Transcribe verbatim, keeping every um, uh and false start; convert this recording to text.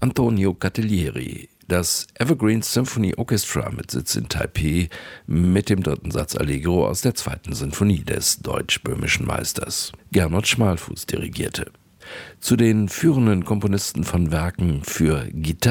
Antonio Catalieri, das Evergreen Symphony Orchestra mit Sitz in Taipeh, mit dem dritten Satz Allegro aus der zweiten Sinfonie des deutsch-böhmischen Meisters. Gernot Schmalfuß dirigierte. Zu den führenden Komponisten von Werken für Gitarre